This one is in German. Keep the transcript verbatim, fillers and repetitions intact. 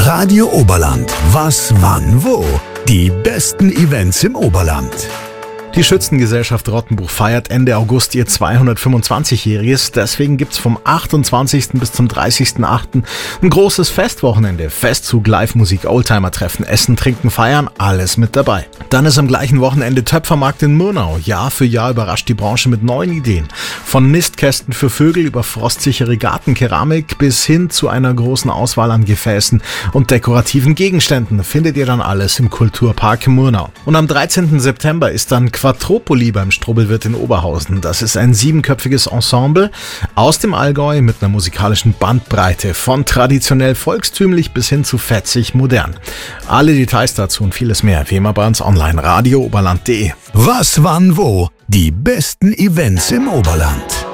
Radio Oberland. Was, wann, wo? Die besten Events im Oberland. Die Schützengesellschaft Rottenbuch feiert Ende August ihr zweihundertfünfundzwanzigjähriges. Deswegen gibt's vom achtundzwanzigsten bis zum dreißigsten achten ein großes Festwochenende. Festzug, Live-Musik, Oldtimer-Treffen, Essen, Trinken, Feiern, alles mit dabei. Dann ist am gleichen Wochenende Töpfermarkt in Murnau. Jahr für Jahr überrascht die Branche mit neuen Ideen. Von Nistkästen für Vögel über frostsichere Gartenkeramik bis hin zu einer großen Auswahl an Gefäßen und dekorativen Gegenständen findet ihr dann alles im Kulturpark Murnau. Und am dreizehnten September ist dann Quadropoli beim Strobelwirt in Oberhausen. Das ist ein siebenköpfiges Ensemble aus dem Allgäu mit einer musikalischen Bandbreite von traditionell volkstümlich bis hin zu fetzig modern. Alle Details dazu und vieles mehr wie immer bei uns online, radio oberland punkt de. Was, wann, wo? Die besten Events im Oberland.